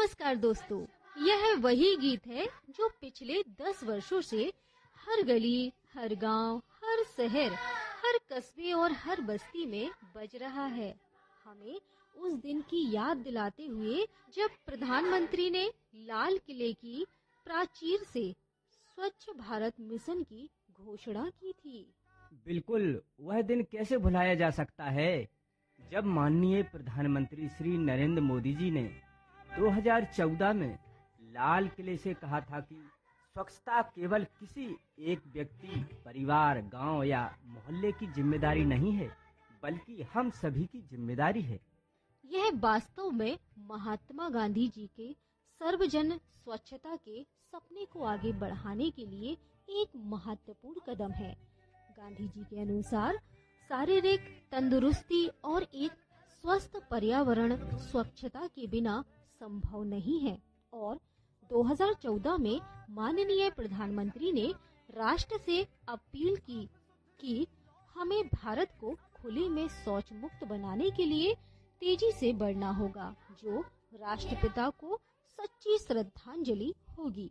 नमस्कार दोस्तों, यह वही गीत है जो पिछले 10 वर्षों से हर गली, हर गांव, हर शहर, हर कस्बे और हर बस्ती में बज रहा है। हमें उस दिन की याद दिलाते हुए जब प्रधानमंत्री ने लाल किले की प्राचीर से स्वच्छ भारत मिशन की घोषणा की थी। बिल्कुल, वह दिन कैसे भुलाया जा सकता है जब माननीय प्रधानमंत्री श्री नरेंद्र मोदी जी ने 2014 में लाल किले से कहा था कि स्वच्छता केवल किसी एक व्यक्ति, परिवार, गांव या मोहल्ले की जिम्मेदारी नहीं है, बल्कि हम सभी की जिम्मेदारी है। यह वास्तव में महात्मा गांधी जी के सर्वजन स्वच्छता के सपने को आगे बढ़ाने के लिए एक महत्वपूर्ण कदम है। गांधी जी के अनुसार शारीरिक तंदुरुस्ती और एक स्वस्थ पर्यावरण स्वच्छता के बिना संभव नहीं है और 2014 में माननीय प्रधानमंत्री ने राष्ट्र से अपील की कि हमें भारत को खुले में शौच मुक्त बनाने के लिए तेजी से बढ़ना होगा, जो राष्ट्रपिता को सच्ची श्रद्धांजलि होगी।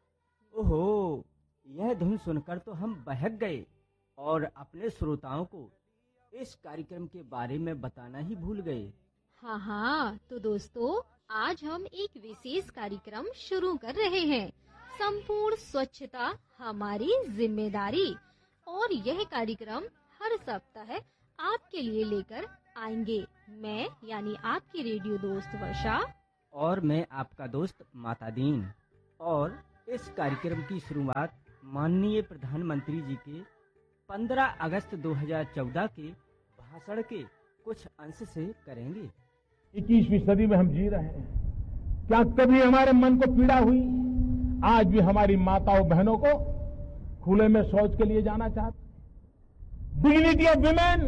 ओहो, यह धुन सुनकर तो हम बहक गए और अपने श्रोताओं को इस कार्यक्रम के बारे में बताना ही भूल गए। हाँ, तो दोस्तों आज हम एक विशेष कार्यक्रम शुरू कर रहे हैं, संपूर्ण स्वच्छता हमारी जिम्मेदारी। और यह कार्यक्रम हर सप्ताह आपके लिए लेकर आएंगे। मैं यानी आपकी रेडियो दोस्त वर्षा और मैं आपका दोस्त माता दीन। और इस कार्यक्रम की शुरुआत माननीय प्रधानमंत्री जी के 15 अगस्त 2014 के भाषण के कुछ अंश से करेंगे। 21वीं सदी में हम जी रहे हैं। क्या कभी हमारे मन को पीड़ा हुई? आज भी हमारी माताओं बहनों को खुले में शौच के लिए जाना चाहते। डिग्निटी ऑफ विमेन,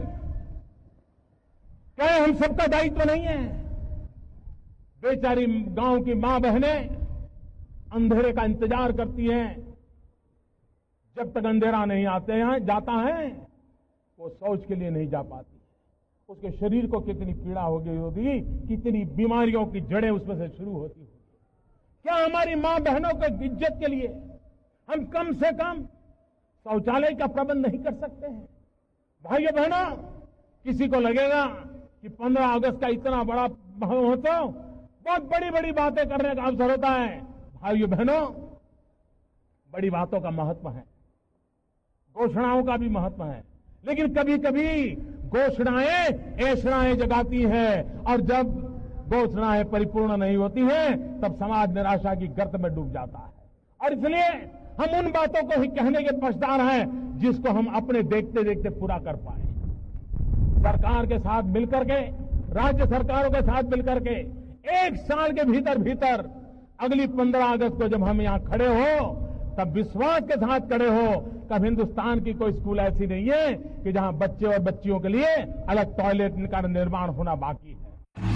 क्या हम सबका दायित्व नहीं है? बेचारी गांव की मां बहनें अंधेरे का इंतजार करती हैं। जब तक अंधेरा नहीं जाता है वो शौच के लिए नहीं जा पाती। उसके शरीर को कितनी पीड़ा हो गई होगी, कितनी बीमारियों की जड़ें उसमें से शुरू होती होगी। क्या हमारी मां बहनों की इज्जत के लिए हम कम से कम शौचालय का प्रबंध नहीं कर सकते हैं? भाइयों बहनों, किसी को लगेगा कि 15 अगस्त का इतना बड़ा महोत्सव बहुत बड़ी बड़ी बातें करने का अवसर होता है। भाइयों बहनों, बड़ी बातों का महत्व है, घोषणाओं का भी महत्व है, लेकिन कभी कभी घोषणाएं ऐशनाएं जगाती हैं और जब घोषणाएं परिपूर्ण नहीं होती हैं तब समाज निराशा की गर्त में डूब जाता है। और इसलिए हम उन बातों को ही कहने के पक्षदार हैं जिसको हम अपने देखते देखते पूरा कर पाए। सरकार के साथ मिलकर के, राज्य सरकारों के साथ मिलकर के एक साल के भीतर भीतर अगली 15 अगस्त को जब हम यहाँ खड़े हो तब विश्वास के साथ खड़े हो। कब हिंदुस्तान की कोई स्कूल ऐसी नहीं है कि जहां बच्चे और बच्चियों के लिए अलग टॉयलेट का निर्माण होना बाकी है।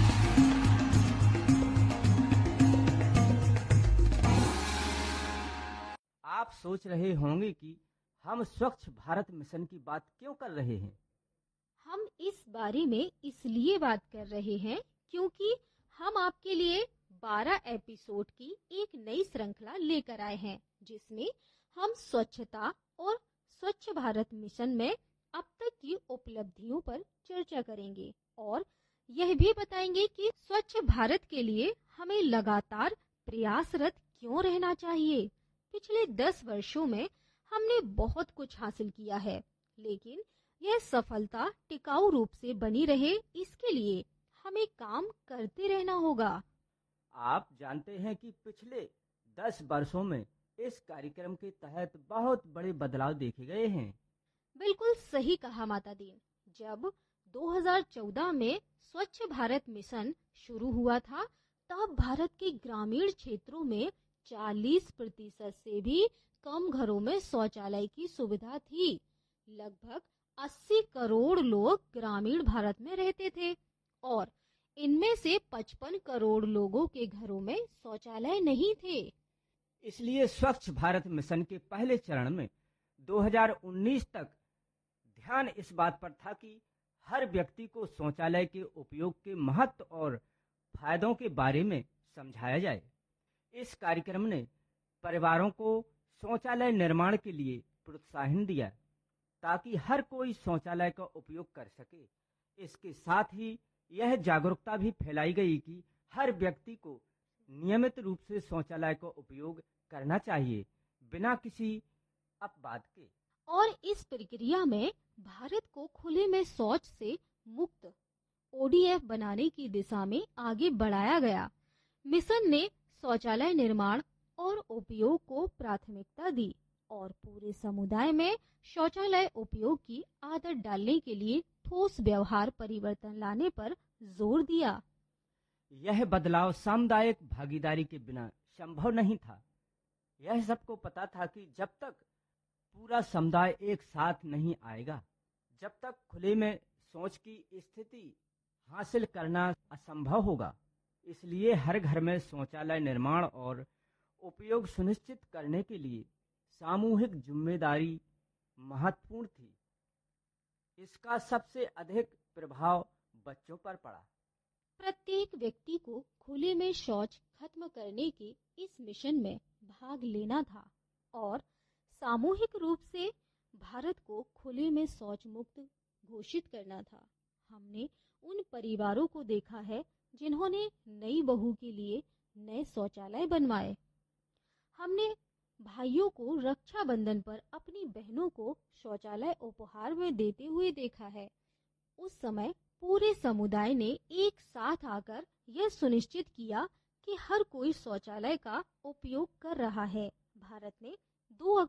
आप सोच रहे होंगे कि हम स्वच्छ भारत मिशन की बात क्यों कर रहे हैं। हम इस बारे में इसलिए बात कर रहे हैं क्योंकि हम आपके लिए 12 एपिसोड की एक नई श्रृंखला लेकर आए हैं, जिसमें हम स्वच्छता और स्वच्छ भारत मिशन में अब तक की उपलब्धियों पर चर्चा करेंगे और यह भी बताएंगे कि स्वच्छ भारत के लिए हमें लगातार प्रयासरत क्यों रहना चाहिए। पिछले 10 वर्षों में हमने बहुत कुछ हासिल किया है, लेकिन यह सफलता टिकाऊ रूप से बनी रहे इसके लिए हमें काम करते रहना होगा। आप जानते हैं कि पिछले 10 वर्षों में इस कार्यक्रम के तहत बहुत बड़े बदलाव देखे गए हैं। बिल्कुल सही कहा माता दीन। जब 2014 में स्वच्छ भारत मिशन शुरू हुआ था तब भारत के ग्रामीण क्षेत्रों में 40% से भी कम घरों में शौचालय की सुविधा थी। लगभग 80 करोड़ लोग ग्रामीण भारत में रहते थे और इनमें से 55 करोड़ लोगों के घरों में शौचालय नहीं थे। इसलिए स्वच्छ भारत मिशन के पहले चरण में 2019 तक ध्यान इस बात पर था कि हर व्यक्ति को शौचालय के उपयोग के महत्व और फायदों के बारे में समझाया जाए। इस कार्यक्रम ने परिवारों को शौचालय निर्माण के लिए प्रोत्साहन दिया ताकि हर कोई शौचालय का उपयोग कर सके। इसके साथ ही यह जागरूकता भी फैलाई गई कि हर व्यक्ति को नियमित रूप से शौचालय का उपयोग करना चाहिए, बिना किसी अपवाद के। और इस प्रक्रिया में भारत को खुले में शौच से मुक्त ODF बनाने की दिशा में आगे बढ़ाया गया। मिशन ने शौचालय निर्माण और उपयोग को प्राथमिकता दी और पूरे समुदाय में शौचालय उपयोग की आदत डालने के लिए ठोस व्यवहार परिवर्तन लाने पर जोर दिया। यह बदलाव सामुदायिक भागीदारी के बिना संभव नहीं था। यह सबको पता था कि जब तक पूरा समुदाय एक साथ नहीं आएगा, जब तक खुले में शौच की स्थिति हासिल करना असंभव होगा। इसलिए हर घर में शौचालय निर्माण और उपयोग सुनिश्चित करने के लिए सामूहिक जिम्मेदारी महत्वपूर्ण थी। इसका सबसे अधिक प्रभाव बच्चों पर पड़ा। प्रत्येक व्यक्ति को खुले में शौच खत्म करने के इस मिशन में भाग लेना था और सामूहिक रूप से भारत को खुले में शौच मुक्त घोषित करना था। हमने उन परिवारों को देखा है जिन्होंने नई बहू के लिए नए शौचालय बनवाए। हमने भाइयों को रक्षाबंधन पर अपनी बहनों को शौचालय उपहार में देते हुए देखा है। उस समय पूरे समुदाय ने एक साथ आकर यह सुनिश्चित किया कि हर कोई शौचालय का उपयोग कर रहा है। भारत ने 2